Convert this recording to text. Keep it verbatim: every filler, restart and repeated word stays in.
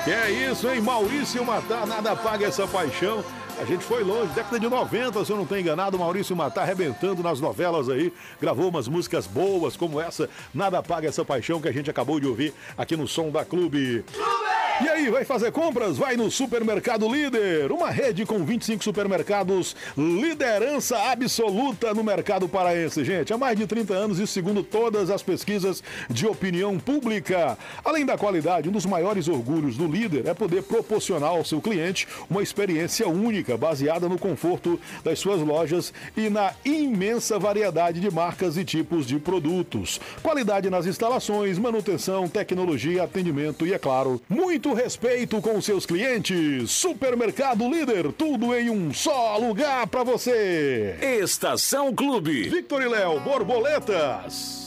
Que é isso, hein? Maurício Matar, nada apaga essa paixão. A gente foi longe, década de noventa, se eu não estou enganado, Maurício Matar arrebentando nas novelas aí, gravou umas músicas boas como essa, Nada Apaga Essa Paixão, que a gente acabou de ouvir aqui no Som da Clube. E aí, vai fazer compras? Vai no Supermercado Líder, uma rede com vinte e cinco supermercados, liderança absoluta no mercado paraense, gente. Há mais de trinta anos e segundo todas as pesquisas de opinião pública. Além da qualidade, um dos maiores orgulhos do Líder é poder proporcionar ao seu cliente uma experiência única, baseada no conforto das suas lojas e na imensa variedade de marcas e tipos de produtos. Qualidade nas instalações, manutenção, tecnologia, atendimento e, é claro, muito respeito com seus clientes. Supermercado Líder, tudo em um só lugar para você. Estação Clube. Victor e Léo, borboletas.